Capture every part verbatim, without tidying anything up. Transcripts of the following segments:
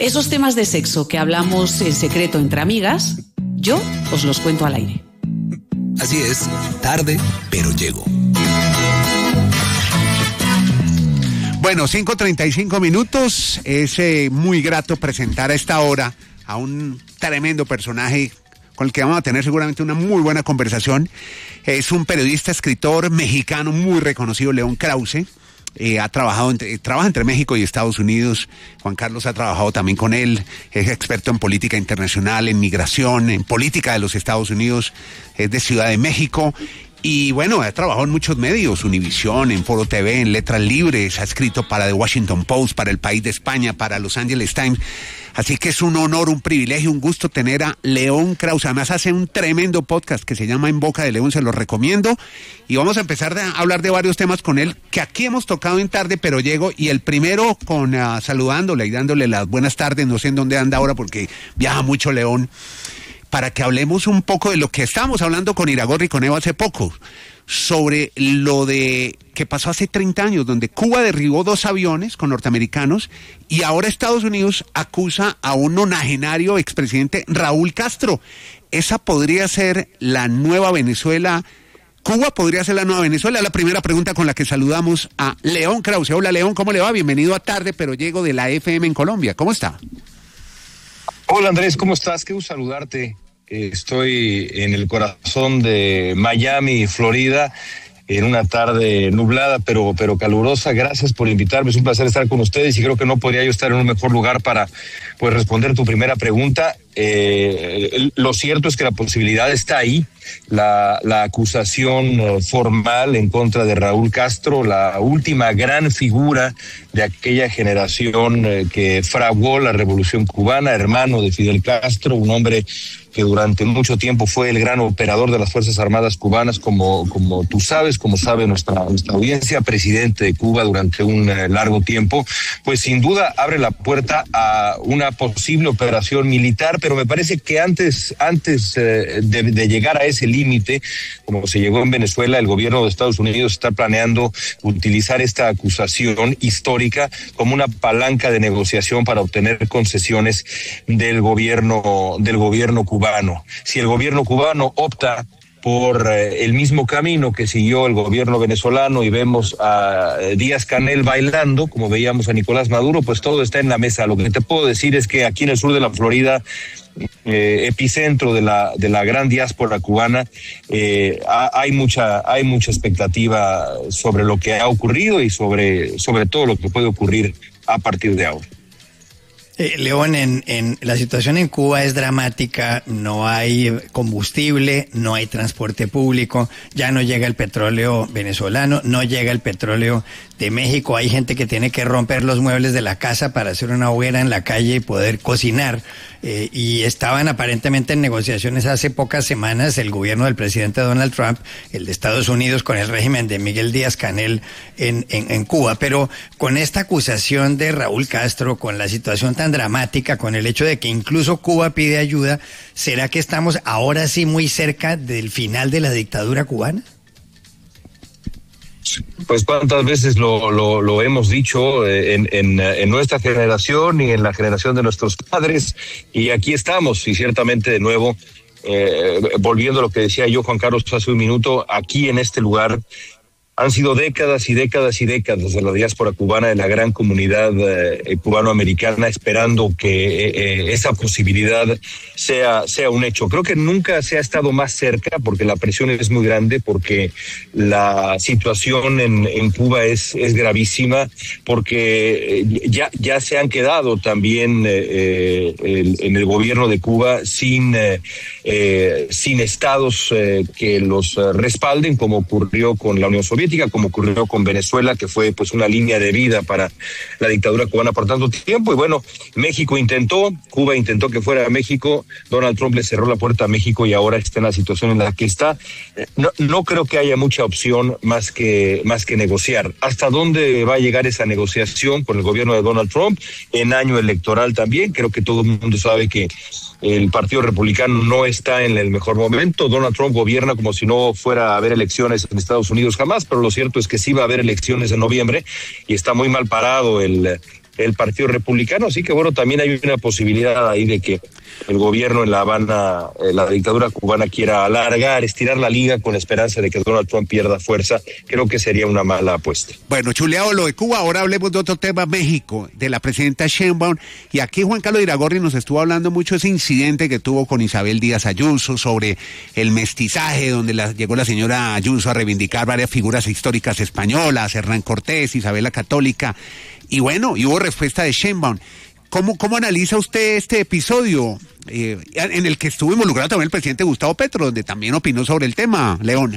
Esos temas de sexo que hablamos en secreto entre amigas, yo os los cuento al aire. Así es, tarde, pero llego. Bueno, cinco treinta y cinco minutos. Es eh, muy grato presentar a esta hora a un tremendo personaje con el que vamos a tener seguramente una muy buena conversación. Es un periodista, escritor mexicano muy reconocido, León Krause. Eh, ha trabajado entre, trabaja entre México y Estados Unidos. Juan Carlos ha trabajado también con él. Es experto en política internacional, en migración, en política de los Estados Unidos. Es de Ciudad de México. Y bueno, ha trabajado en muchos medios, Univisión, en Foro T V, en Letras Libres, ha escrito para The Washington Post, para El País de España, para Los Angeles Times. Así que es un honor, un privilegio, un gusto tener a León Krause. Además hace un tremendo podcast que se llama En Boca de León, se lo recomiendo. Y vamos a empezar a hablar de varios temas con él, que aquí hemos tocado en Tarde, pero llego. Y el primero con uh, saludándole y dándole las buenas tardes, no sé en dónde anda ahora porque viaja mucho León, para que hablemos un poco de lo que estábamos hablando con Iragorri y con Eva hace poco, sobre lo de que pasó hace treinta años, donde Cuba derribó dos aviones con norteamericanos y ahora Estados Unidos acusa a un nonagenario expresidente Raúl Castro. Esa podría ser la nueva Venezuela. Cuba podría ser la nueva Venezuela. La primera pregunta con la que saludamos a León Krause. Hola León, ¿cómo le va? Bienvenido a Tarde, pero llego de la F M en Colombia. ¿Cómo está? Hola Andrés, ¿cómo estás? Qué gusto saludarte. Estoy en el corazón de Miami, Florida, en una tarde nublada pero, pero calurosa. Gracias por invitarme, es un placer estar con ustedes y creo que no podría yo estar en un mejor lugar para pues, responder tu primera pregunta. Eh, lo cierto es que la posibilidad está ahí, la, la acusación formal en contra de Raúl Castro, la última gran figura de aquella generación eh, que fraguó la Revolución Cubana, hermano de Fidel Castro, un hombre que durante mucho tiempo fue el gran operador de las Fuerzas Armadas cubanas, como, como tú sabes, como sabe nuestra, nuestra audiencia, presidente de Cuba durante un eh, largo tiempo, pues sin duda abre la puerta a una posible operación militar, pero me parece que antes, antes eh, de, de llegar a ese límite, como se llegó en Venezuela, el gobierno de Estados Unidos está planeando utilizar esta acusación histórica como una palanca de negociación para obtener concesiones del gobierno, del gobierno cubano. Si el gobierno cubano opta por eh, el mismo camino que siguió el gobierno venezolano y vemos a Díaz-Canel bailando, como veíamos a Nicolás Maduro, pues todo está en la mesa. Lo que te puedo decir es que aquí en el sur de la Florida, eh, epicentro de la de la gran diáspora cubana, eh, hay mucha hay mucha expectativa sobre lo que ha ocurrido y sobre sobre todo lo que puede ocurrir a partir de ahora. Eh, León, en, en la situación en Cuba es dramática, no hay combustible, no hay transporte público, ya no llega el petróleo venezolano, no llega el petróleo de México, hay gente que tiene que romper los muebles de la casa para hacer una hoguera en la calle y poder cocinar, eh, y estaban aparentemente en negociaciones hace pocas semanas el gobierno del presidente Donald Trump, el de Estados Unidos, con el régimen de Miguel Díaz-Canel en, en, en Cuba, pero con esta acusación de Raúl Castro, con la situación tan dramática, con el hecho de que incluso Cuba pide ayuda, ¿será que estamos ahora sí muy cerca del final de la dictadura cubana? Pues cuántas veces lo, lo, lo hemos dicho en, en, en nuestra generación y en la generación de nuestros padres, y aquí estamos, y ciertamente de nuevo, eh, volviendo a lo que decía yo, Juan Carlos, hace un minuto, aquí en este lugar, han sido décadas y décadas y décadas de la diáspora cubana, de la gran comunidad eh, cubanoamericana, esperando que eh, esa posibilidad sea, sea un hecho. Creo que nunca se ha estado más cerca, porque la presión es muy grande, porque la situación en, en Cuba es, es gravísima, porque ya, ya se han quedado también eh, el, en el gobierno de Cuba sin, eh, eh, sin estados eh, que los respalden, como ocurrió con la Unión Soviética, como ocurrió con Venezuela, que fue pues una línea de vida para la dictadura cubana por tanto tiempo. Y bueno, México intentó, Cuba intentó que fuera a México, Donald Trump le cerró la puerta a México y ahora está en la situación en la que está. No, no creo que haya mucha opción más que, más que negociar. ¿Hasta dónde va a llegar esa negociación con el gobierno de Donald Trump en año electoral también? Creo que todo el mundo sabe que el Partido Republicano no está en el mejor momento. Donald Trump gobierna como si no fuera a haber elecciones en Estados Unidos jamás, pero lo cierto es que sí va a haber elecciones en noviembre y está muy mal parado el el Partido Republicano, así que bueno, también hay una posibilidad ahí de que el gobierno en La Habana, eh, la dictadura cubana, quiera alargar, estirar la liga con esperanza de que Donald Trump pierda fuerza. Creo que sería una mala apuesta. Bueno, chuleado lo de Cuba, ahora hablemos de otro tema, México, de la presidenta Sheinbaum, y aquí Juan Carlos Iragorri nos estuvo hablando mucho de ese incidente que tuvo con Isabel Díaz Ayuso sobre el mestizaje, donde la, llegó la señora Ayuso a reivindicar varias figuras históricas españolas, Hernán Cortés, Isabel la Católica, y bueno, y hubo respuesta de Sheinbaum. ¿Cómo, cómo analiza usted este episodio eh, en el que estuvo involucrado también el presidente Gustavo Petro, donde también opinó sobre el tema, León?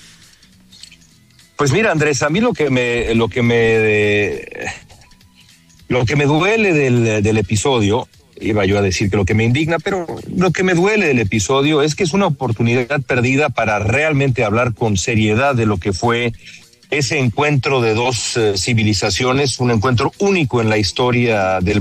Pues mira, Andrés, a mí lo que me lo que me de, lo que me duele del, del episodio, iba yo a decir que lo que me indigna, pero lo que me duele del episodio es que es una oportunidad perdida para realmente hablar con seriedad de lo que fue ese encuentro de dos eh, civilizaciones, un encuentro único en la historia del.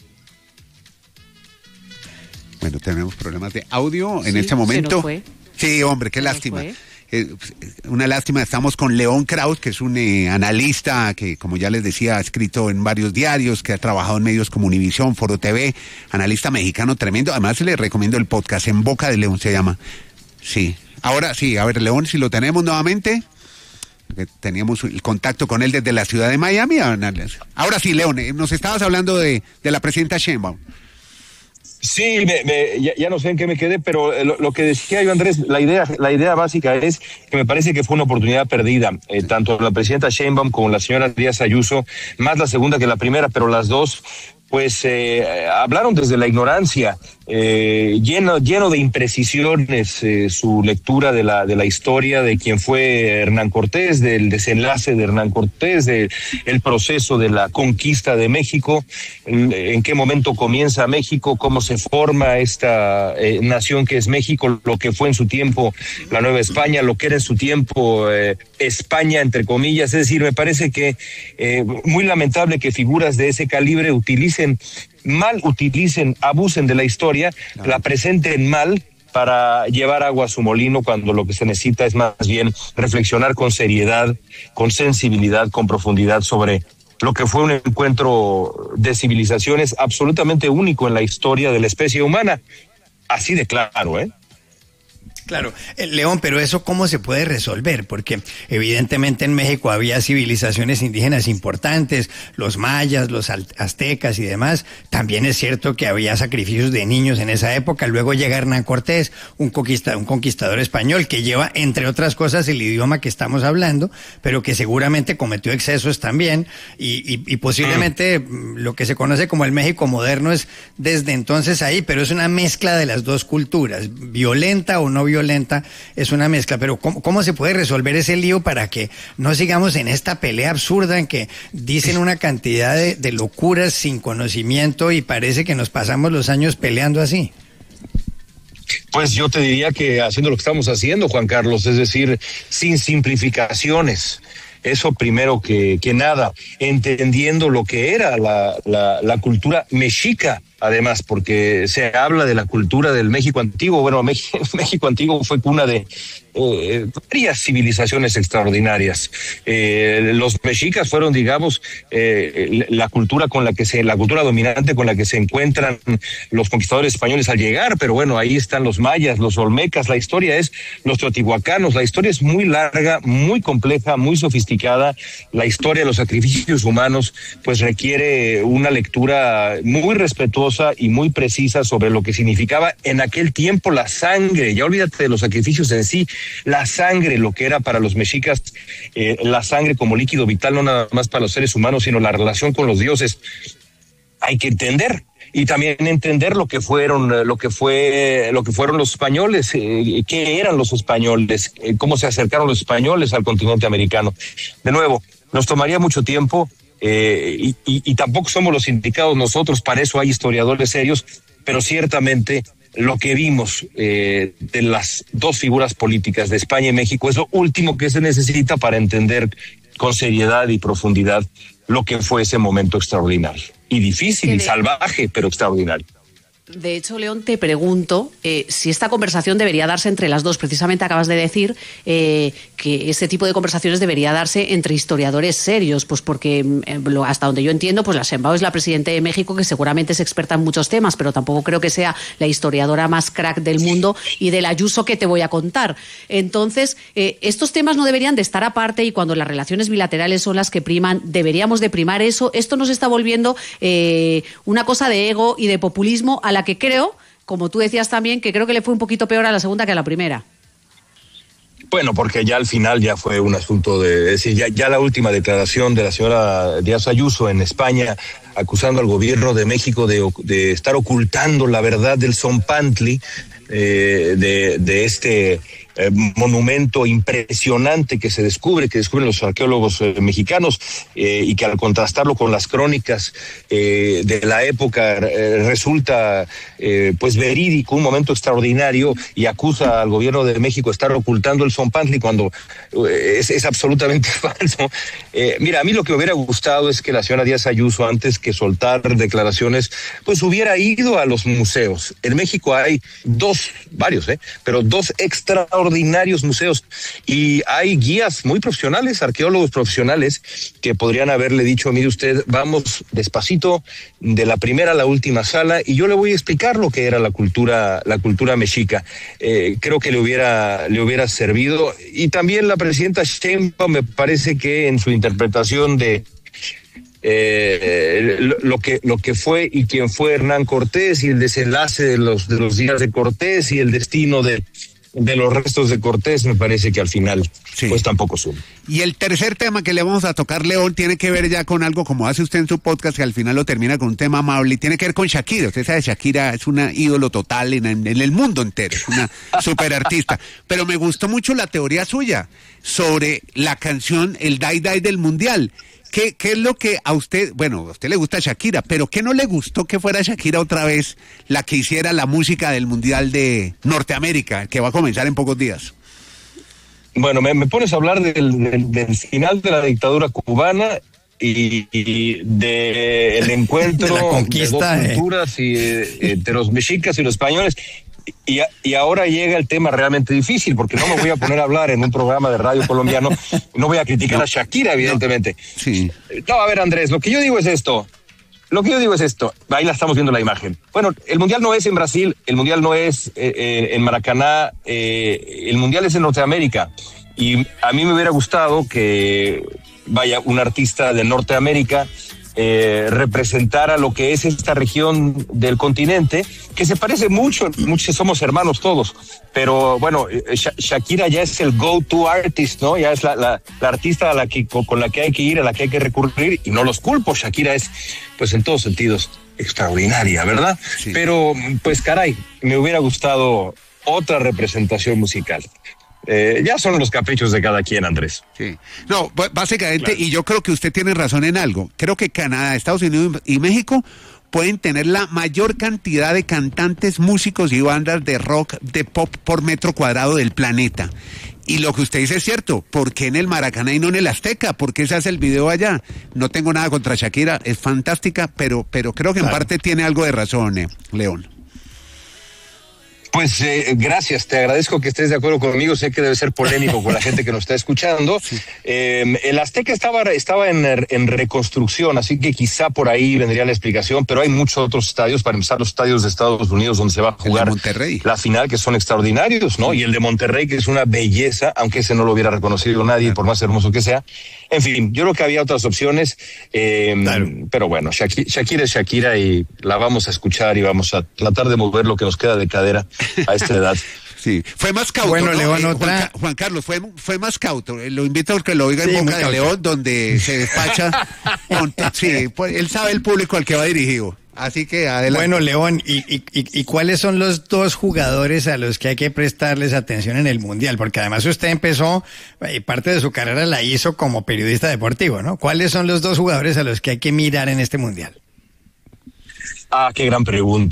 Bueno, tenemos problemas de audio en Sí, este momento. se nos fue. Sí, hombre, qué Se nos lástima. fue. Eh, una lástima, estamos con León Krause, que es un eh, analista que, como ya les decía, ha escrito en varios diarios, que ha trabajado en medios como Univisión, Foro T V, analista mexicano tremendo. Además, le recomiendo el podcast, En Boca de León se llama. Sí, ahora sí, a ver, León, si lo tenemos nuevamente. Teníamos el contacto con él desde la ciudad de Miami. Ahora sí, León, eh, nos estabas hablando de, de la presidenta Sheinbaum. Sí, me, me, ya, ya no sé en qué me quedé, pero lo, lo que decía yo, Andrés, la idea, la idea básica es que me parece que fue una oportunidad perdida, eh, tanto la presidenta Sheinbaum como la señora Díaz Ayuso, más la segunda que la primera, pero las dos pues eh, hablaron desde la ignorancia, eh, lleno lleno de imprecisiones, eh, su lectura de la de la historia de quién fue Hernán Cortés, del desenlace de Hernán Cortés, de el proceso de la conquista de México, en, en qué momento comienza México, cómo se forma esta eh, nación que es México, lo que fue en su tiempo la Nueva España, lo que era en su tiempo eh, España, entre comillas. Es decir, me parece que eh, muy lamentable que figuras de ese calibre utilicen mal, utilicen, abusen de la historia, no. la presenten mal para llevar agua a su molino, cuando lo que se necesita es más bien reflexionar con seriedad, con sensibilidad, con profundidad sobre lo que fue un encuentro de civilizaciones absolutamente único en la historia de la especie humana. Así de claro, ¿eh? Claro, eh, León, pero eso ¿cómo se puede resolver? Porque evidentemente en México había civilizaciones indígenas importantes, los mayas, los aztecas y demás. También es cierto que había sacrificios de niños en esa época. Luego llega Hernán Cortés, un conquistador, un conquistador español que lleva, entre otras cosas, el idioma que estamos hablando, pero que seguramente cometió excesos también. Y, y, y posiblemente mm. lo que se conoce como el México moderno es desde entonces ahí, pero es una mezcla de las dos culturas, violenta o no violenta. violenta, es una mezcla, pero ¿cómo, ¿cómo se puede resolver ese lío para que no sigamos en esta pelea absurda en que dicen una cantidad de, de locuras sin conocimiento y parece que nos pasamos los años peleando así? Pues yo te diría que haciendo lo que estamos haciendo, Juan Carlos, es decir, sin simplificaciones. Eso primero que, que nada, entendiendo lo que era la, la, la cultura mexica, además, porque se habla de la cultura del México antiguo. Bueno, México, México antiguo fue cuna de eh, varias civilizaciones extraordinarias. Eh, los mexicas fueron, digamos, eh, la cultura con la que se, la cultura dominante con la que se encuentran los conquistadores españoles al llegar, pero bueno, ahí están los mayas, los olmecas, la historia es los teotihuacanos, la historia es muy larga, muy compleja, muy sofisticada. La historia de los sacrificios humanos pues requiere una lectura muy respetuosa y muy precisa sobre lo que significaba en aquel tiempo la sangre. Ya olvídate de los sacrificios en sí, la sangre, lo que era para los mexicas eh, la sangre como líquido vital, no nada más para los seres humanos, sino la relación con los dioses. Hay que entender. Y también entender lo que fueron, lo que fue, lo que fueron los españoles, eh, qué eran los españoles, eh, cómo se acercaron los españoles al continente americano. De nuevo, nos tomaría mucho tiempo, eh, y, y, y tampoco somos los indicados nosotros, para eso hay historiadores serios, pero ciertamente lo que vimos eh, de las dos figuras políticas de España y México es lo último que se necesita para entender con seriedad y profundidad lo que fue ese momento extraordinario. Y difícil y salvaje, pero extraordinario. De hecho, León, te pregunto eh, si esta conversación debería darse entre las dos. Precisamente acabas de decir eh, que ese tipo de conversaciones debería darse entre historiadores serios, pues porque eh, hasta donde yo entiendo, pues la Sheinbaum es la presidenta de México, que seguramente es experta en muchos temas, pero tampoco creo que sea la historiadora más crack del mundo y del Ayuso que te voy a contar. Entonces, eh, estos temas no deberían de estar aparte, y cuando las relaciones bilaterales son las que priman, deberíamos de primar eso. Esto nos está volviendo eh, una cosa de ego y de populismo a la que creo, como tú decías también, que creo que le fue un poquito peor a la segunda que a la primera. Bueno, porque ya al final ya fue un asunto de, es decir, ya, ya la última declaración de la señora Díaz Ayuso en España, acusando al gobierno de México de, de estar ocultando la verdad del Zompantli, eh, de, de este eh, monumento impresionante que se descubre, que descubren los arqueólogos eh, mexicanos, eh, y que al contrastarlo con las crónicas eh, de la época eh, resulta eh, pues verídico, un momento extraordinario, y acusa al gobierno de México de estar ocultando el Zompantli cuando eh, es, es absolutamente falso. Eh, mira, a mí lo que me hubiera gustado es que la señora Díaz Ayuso, antes que soltar declaraciones, pues hubiera ido a los museos. En México hay dos, varios, eh, pero dos extraordinarios ordinarios museos, y hay guías muy profesionales, arqueólogos profesionales, que podrían haberle dicho: mire usted, vamos despacito de la primera a la última sala y yo le voy a explicar lo que era la cultura, la cultura mexica. Eh, creo que le hubiera, le hubiera servido. Y también la presidenta Sheinbaum, me parece que en su interpretación de Eh, lo, lo que lo que fue y quién fue Hernán Cortés, y el desenlace de los de los días de Cortés y el destino de de los restos de Cortés, me parece que al final sí, pues tampoco suma. Y el tercer tema que le vamos a tocar, León, tiene que ver ya con algo como hace usted en su podcast, que al final lo termina con un tema amable, y tiene que ver con Shakira. Usted sabe, Shakira es una ídolo total en, en el mundo entero, es una super artista. Pero me gustó mucho la teoría suya sobre la canción El Dai Dai del Mundial. ¿Qué, ¿Qué es lo que a usted, bueno, a usted le gusta Shakira, pero qué no le gustó que fuera Shakira otra vez la que hiciera la música del Mundial de Norteamérica, que va a comenzar en pocos días? Bueno, me, me pones a hablar del, del, del final de la dictadura cubana y, y del encuentro de, la conquista, de dos culturas, eh. y, eh, entre los mexicas y los españoles. Y, y ahora llega el tema realmente difícil, porque no me voy a poner a hablar en un programa de radio colombiano, no voy a criticar a Shakira, evidentemente. No, sí. No, a ver, Andrés, lo que yo digo es esto. Lo que yo digo es esto. Ahí la estamos viendo la imagen. Bueno, el Mundial no es en Brasil, el Mundial no es eh, eh, en Maracaná, eh, el Mundial es en Norteamérica. Y a mí me hubiera gustado que, vaya, un artista de Norteamérica Eh, representara lo que es esta región del continente, que se parece mucho, muchos somos hermanos todos, pero bueno, Sha- Shakira ya es el go-to artist, ¿no? Ya es la, la, la artista a la que, con la que hay que ir, a la que hay que recurrir, y no los culpo. Shakira es, pues en todos sentidos, extraordinaria, ¿verdad? Sí. Pero, pues caray, me hubiera gustado otra representación musical. Eh, ya son los caprichos de cada quien, Andrés. Sí. No, básicamente, claro. Y yo creo que usted tiene razón en algo. Creo que Canadá, Estados Unidos y México pueden tener la mayor cantidad de cantantes, músicos y bandas de rock, de pop por metro cuadrado del planeta. Y lo que usted dice es cierto. ¿Por qué en el Maracaná y no en el Azteca? ¿Por qué se hace el video allá? No tengo nada contra Shakira, es fantástica, pero, pero creo que en claro. parte tiene algo de razón, eh, León. Pues eh, gracias, te agradezco que estés de acuerdo conmigo, sé que debe ser polémico con la gente que nos está escuchando. Sí. Eh, el Azteca estaba, estaba en, en reconstrucción, así que quizá por ahí vendría la explicación, pero hay muchos otros estadios, para empezar los estadios de Estados Unidos donde se va a jugar la final, que son extraordinarios, ¿no? Sí. Y el de Monterrey, que es una belleza, aunque ese no lo hubiera reconocido nadie, claro. por más hermoso que sea. En fin, yo creo que había otras opciones, eh, claro. pero bueno, Shakira, Shakira es Shakira y la vamos a escuchar y vamos a tratar de mover lo que nos queda de cadera a esta edad. Sí, fue más cauto. Bueno, ¿no? León, eh, otra... Juan, Juan Carlos, fue, fue más cauto. Lo invito a que lo oiga en sí, boca de León, donde se despacha. con, sí, pues, él sabe el público al que va dirigido. Así que adelante. Bueno, León, ¿y, y, y cuáles son los dos jugadores a los que hay que prestarles atención en el Mundial? Porque además usted empezó, y parte de su carrera la hizo como periodista deportivo, ¿no? ¿Cuáles son los dos jugadores a los que hay que mirar en este Mundial? Ah, qué gran pregunta.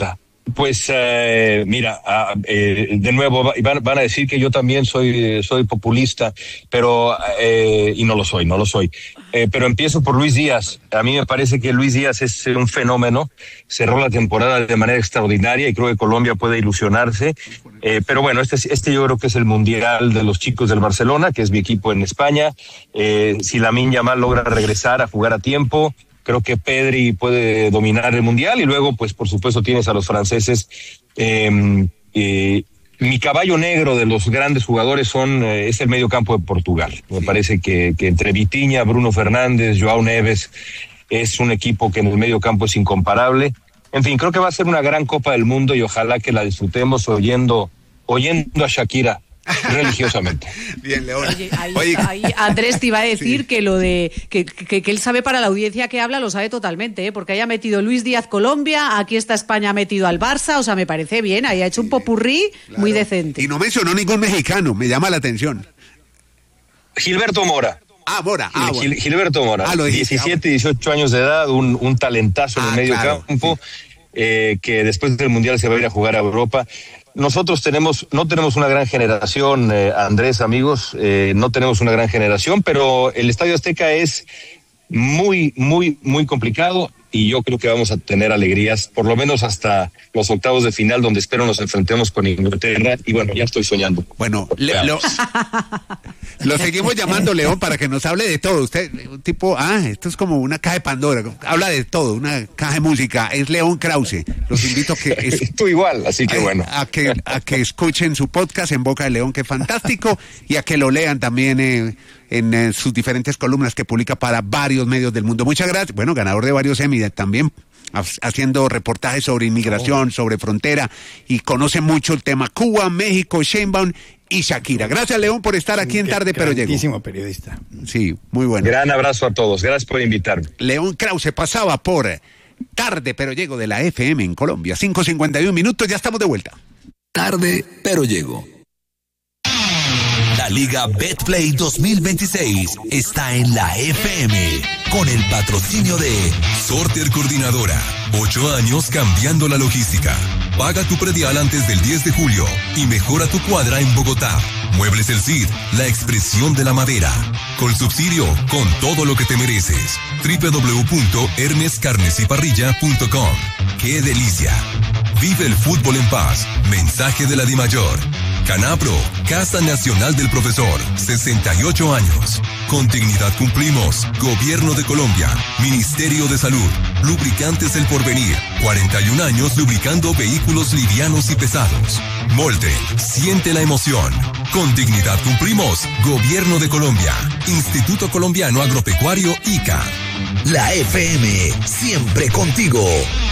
Pues eh, mira, uh, eh, de nuevo van, van a decir que yo también soy soy populista, pero eh, y no lo soy, no lo soy. Eh, pero empiezo por Luis Díaz. A mí me parece que Luis Díaz es un fenómeno. Cerró la temporada de manera extraordinaria y creo que Colombia puede ilusionarse. Eh, pero bueno, este este yo creo que es el mundial de los chicos del Barcelona, que es mi equipo en España. Eh, si Lamine Yamal logra regresar a jugar a tiempo, creo que Pedri puede dominar el mundial y luego, pues, por supuesto, tienes a los franceses. Eh, eh, mi caballo negro de los grandes jugadores son eh, es el medio campo de Portugal. Me parece que, que entre Vitinha, Bruno Fernández, Joao Neves, es un equipo que en el medio campo es incomparable. En fin, creo que va a ser una gran Copa del Mundo y ojalá que la disfrutemos oyendo, oyendo a Shakira. Religiosamente. Bien, León. Oye, ahí, Oye. ahí Andrés te iba a decir sí. que lo de que, que, que él sabe para la audiencia que habla, lo sabe totalmente, ¿eh? Porque haya metido Luis Díaz Colombia, aquí está España ha metido al Barça, o sea, me parece bien, ahí ha hecho un popurrí claro. muy decente. Y no mencionó ningún mexicano, me llama la atención. Gilberto Mora. Ah, Mora. Ah, Gil, bueno. Gilberto Mora, ah, diecisiete, dieciocho años de edad, un, un talentazo ah, en el medio claro. campo, sí. eh, que después del Mundial se va a ir a jugar a Europa. Nosotros tenemos, no tenemos una gran generación, eh, Andrés, amigos, eh, no tenemos una gran generación, pero el Estadio Azteca es muy, muy, muy complicado y yo creo que vamos a tener alegrías, por lo menos hasta los octavos de final, donde espero nos enfrentemos con Inglaterra y bueno, ya estoy soñando. Bueno, le, lo, lo seguimos llamando, León, para que nos hable de todo. Usted, un tipo, ah, esto es como una caja de Pandora, habla de todo, una caja de música. Es León Krause. Los invito a que... Es, Tú igual, así que a, bueno. A que, a que escuchen su podcast En Boca de León, que es fantástico, y a que lo lean también eh, en eh, sus diferentes columnas que publica para varios medios del mundo. Muchas gracias. Bueno, ganador de varios Emmy también, haciendo reportajes sobre inmigración, oh. sobre frontera, y conoce mucho el tema Cuba, México, Sheinbaum y Shakira. Gracias, León, por estar aquí en Tarde Pero Llego. Grandísimo periodista. Sí, muy bueno. Gran abrazo a todos. Gracias por invitarme. León Krause pasaba por Tarde Pero Llego de la F M en Colombia. cinco cincuenta y uno minutos, ya estamos de vuelta. Tarde Pero Llego. La Liga Betplay dos mil veintiséis está en la F M con el patrocinio de Sorter Coordinadora. Ocho años cambiando la logística. Paga tu predial antes del diez de julio y mejora tu cuadra en Bogotá. Muebles El Cid, la expresión de la madera. Con subsidio, con todo lo que te mereces. doble u doble u doble u punto ernest carnes y parrilla punto com. ¡Qué delicia! Vive el fútbol en paz. Mensaje de la DIMAYOR. Canapro, Casa Nacional del Profesor, sesenta y ocho años. Con dignidad cumplimos. Gobierno de Colombia, Ministerio de Salud, Lubricantes El Porvenir, cuarenta y un años lubricando vehículos livianos y pesados. Molten, siente la emoción. Con dignidad cumplimos. Gobierno de Colombia, Instituto Colombiano Agropecuario I C A. La F M, siempre contigo.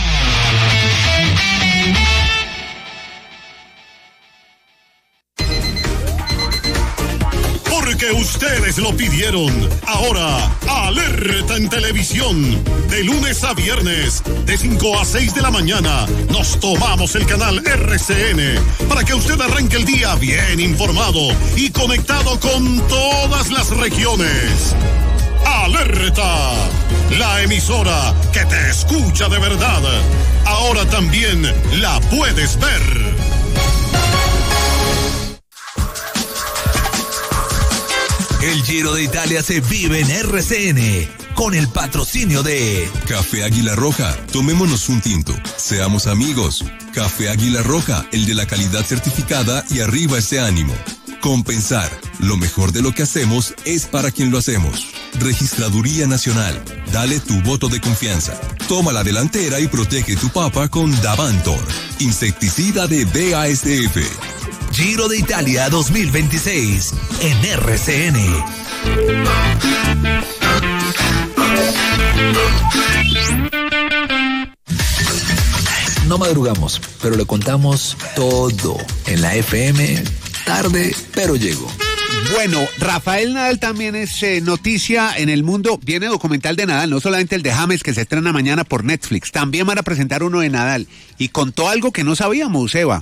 Porque ustedes lo pidieron. Ahora, alerta en televisión. De lunes a viernes, de cinco a seis de la mañana, nos tomamos el canal R C N para que usted arranque el día bien informado y conectado con todas las regiones. Alerta, la emisora que te escucha de verdad. Ahora también la puedes ver. El Giro de Italia se vive en R C N con el patrocinio de Café Águila Roja. Tomémonos un tinto. Seamos amigos. Café Águila Roja, el de la calidad certificada y arriba ese ánimo. Compensar. Lo mejor de lo que hacemos es para quien lo hacemos. Registraduría Nacional. Dale tu voto de confianza. Toma la delantera y protege tu papa con Davantor. Insecticida de B A S F. Giro de Italia dos mil veintiséis en R C N. No madrugamos, pero le contamos todo en la F M. Tarde, pero llego. Bueno, Rafael Nadal también es eh, noticia en el mundo. Viene documental de Nadal, no solamente el de James que se estrena mañana por Netflix. También van a presentar uno de Nadal. Y contó algo que no sabíamos, Eva.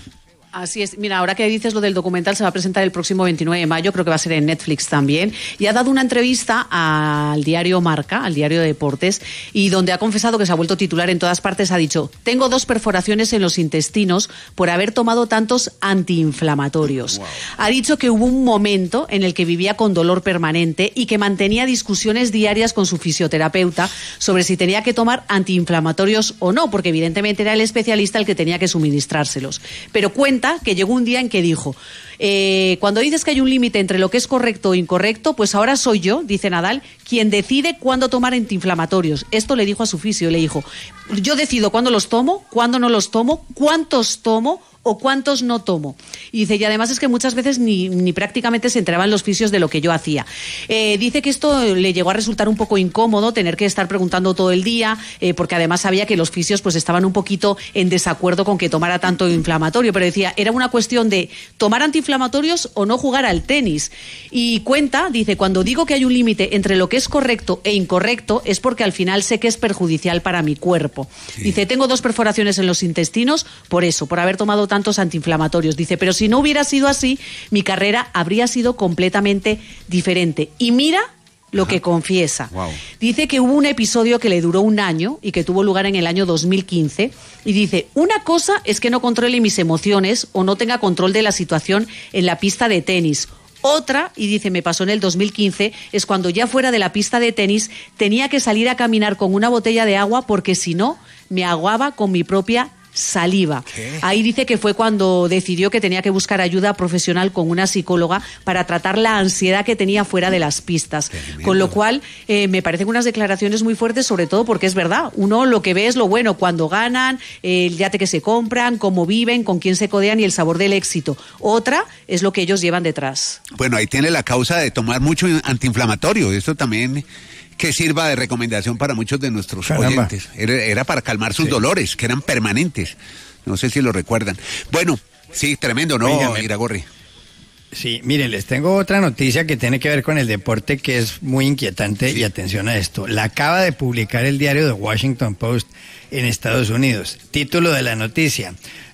Así es. Mira, ahora que dices lo del documental, se va a presentar el próximo veintinueve de mayo, creo que va a ser en Netflix también, y ha dado una entrevista al diario Marca, al diario de Deportes, y donde ha confesado que se ha vuelto titular en todas partes, ha dicho: tengo dos perforaciones en los intestinos por haber tomado tantos antiinflamatorios. Wow. Ha dicho que hubo un momento en el que vivía con dolor permanente y que mantenía discusiones diarias con su fisioterapeuta sobre si tenía que tomar antiinflamatorios o no, porque evidentemente era el especialista el que tenía que suministrárselos. Pero cuenta que llegó un día en que dijo, eh, cuando dices que hay un límite entre lo que es correcto o incorrecto, pues ahora soy yo, dice Nadal, quien decide cuándo tomar antiinflamatorios. Esto le dijo a su fisio, le dijo, yo decido cuándo los tomo, cuándo no los tomo, cuántos tomo o cuántos no tomo. Y dice, y además es que muchas veces ni, ni prácticamente se enteraban los fisios de lo que yo hacía. Eh, dice que esto le llegó a resultar un poco incómodo, tener que estar preguntando todo el día, eh, porque además sabía que los fisios pues estaban un poquito en desacuerdo con que tomara tanto inflamatorio, pero decía, era una cuestión de tomar antiinflamatorios o no jugar al tenis. Y cuenta, dice, cuando digo que hay un límite entre lo que es correcto e incorrecto, es porque al final sé que es perjudicial para mi cuerpo. Sí. Dice, tengo dos perforaciones en los intestinos por eso, por haber tomado tantos antiinflamatorios. Dice, pero si no hubiera sido así, mi carrera habría sido completamente diferente. Y mira lo Ajá. que confiesa. Wow. Dice que hubo un episodio que le duró un año y que tuvo lugar en el año dos mil quince. Y dice, una cosa es que no controle mis emociones o no tenga control de la situación en la pista de tenis. Otra, y dice, me pasó en el dos mil quince, es cuando ya fuera de la pista de tenis tenía que salir a caminar con una botella de agua porque si no me ahogaba con mi propia saliva. ¿Qué? Ahí dice que fue cuando decidió que tenía que buscar ayuda profesional con una psicóloga para tratar la ansiedad que tenía fuera de las pistas. Tremendo. Con lo cual, eh, me parecen unas declaraciones muy fuertes, sobre todo porque es verdad. Uno lo que ve es lo bueno, cuando ganan, eh, el yate que se compran, cómo viven, con quién se codean y el sabor del éxito. Otra es lo que ellos llevan detrás. Bueno, ahí tiene la causa de tomar mucho antiinflamatorio. Esto también que sirva de recomendación para muchos de nuestros Caramba. oyentes. Era, era para calmar sus sí. dolores, que eran permanentes. No sé si lo recuerdan. Bueno, sí, tremendo, ¿no, Iragorri? Sí, miren, les tengo otra noticia que tiene que ver con el deporte que es muy inquietante sí. y atención a esto. La acaba de publicar el diario The Washington Post en Estados Unidos. Título de la noticia: